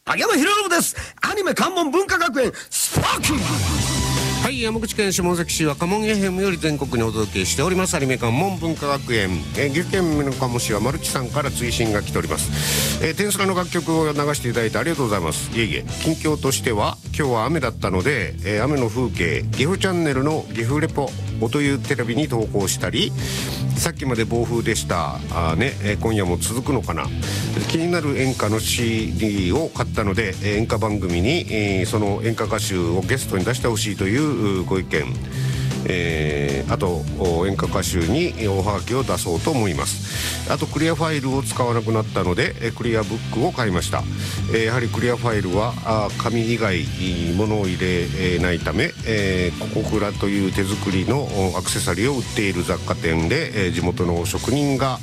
秋山博信です。アニメ関門文化学園スパーキー。 はい、山口県下関市若者 FM より全国にお届けしておりますアニメ関門文化学園、岐阜県美濃加茂市はマルチさんから追伸が来ております。天スラの楽曲を流していただいてありがとうございます。いえいえ、近況としては今日は雨だったので、雨の風景岐阜チャンネルの岐阜レポというテレビに投稿したり、さっきまで暴風でした今夜も続くのかな、気になる演歌の CD を買ったので、演歌番組に、その演歌歌手をゲストに出してほしいというご意見、あと演歌歌手におはがきを出そうと思います。あとクリアファイルを使わなくなったのでクリアブックを買いました。やはりクリアファイルは紙以外物を入れないため、ココクラという手作りのアクセサリーを売っている雑貨店で、地元の職人が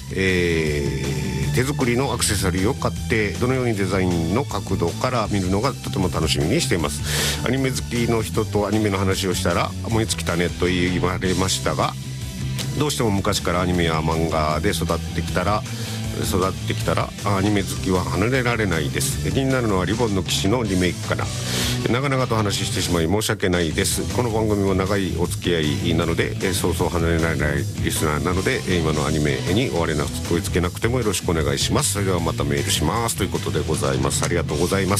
手作りのアクセサリーを買ってどのようにデザインの角度から見るのがとても楽しみにしています。アニメ好きの人とアニメの話をしたら思いつきたねと言われましたが、どうしても昔からアニメや漫画で育ってきたらアニメ好きは離れられないです。気になるのはリボンの騎士のリメイクかな。長々と話してしまい申し訳ないです。この番組も長いお付き合いなので、そうそう離れられないリスナーなので、今のアニメに追いつけなくてもよろしくお願いします。それではまたメールしますということでございます。ありがとうございます。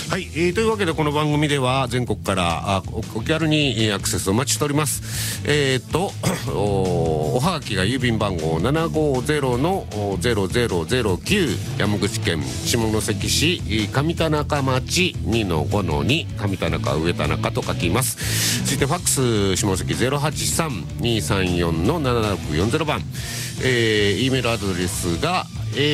はい、というわけでこの番組では全国からお気軽にアクセスお待ちしております。おはがきが郵便番号 750-0009 山口県下関市上田中町 2-5-2 上田中上田中と書きます。そしてファックス下関 083-234-7640 番、E メールアドレスが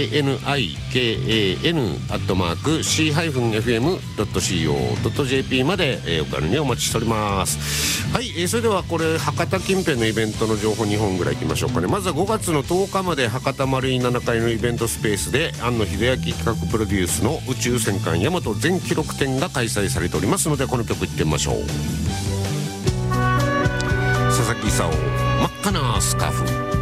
anikan@c-fm.co.jp まで、お金にお待ちしております。はい、それではこれ博多近辺のイベントの情報2本ぐらいいきましょうかね。まずは5月の10日まで博多丸井7階のイベントスペースで庵野秀明企画プロデュースの宇宙戦艦ヤマト全記録展が開催されておりますので、この曲いってみましょう。佐々木功真っ赤なスカーフ。